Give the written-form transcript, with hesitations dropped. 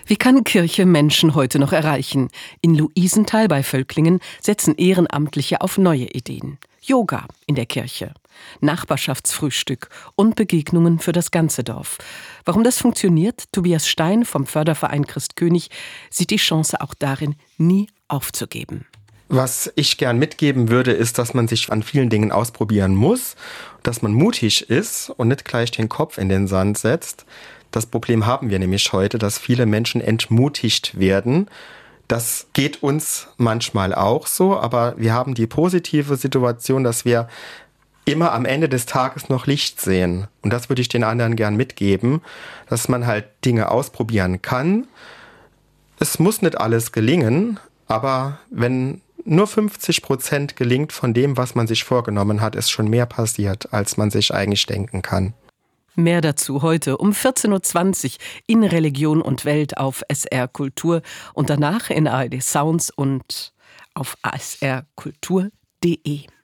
Wie kann Kirche Menschen heute noch erreichen? In Luisenthal bei Völklingen setzen Ehrenamtliche auf neue Ideen. Yoga in der Kirche, Nachbarschaftsfrühstück und Begegnungen für das ganze Dorf. Warum das funktioniert? Tobias Stein vom Förderverein Christkönig sieht die Chance auch darin, nie aufzugeben. Was ich gern mitgeben würde, ist, dass man sich an vielen Dingen ausprobieren muss, dass man mutig ist und nicht gleich den Kopf in den Sand setzt. Das Problem haben wir nämlich heute, dass viele Menschen entmutigt werden. Das geht uns manchmal auch so, aber wir haben die positive Situation, dass wir immer am Ende des Tages noch Licht sehen. Und das würde ich den anderen gern mitgeben, dass man halt Dinge ausprobieren kann. Es muss nicht alles gelingen, aber wenn nur 50% gelingt von dem, was man sich vorgenommen hat, ist schon mehr passiert, als man sich eigentlich denken kann. Mehr dazu heute um 14.20 Uhr in Religion und Welt auf SR Kultur und danach in ARD Sounds und auf asrkultur.de.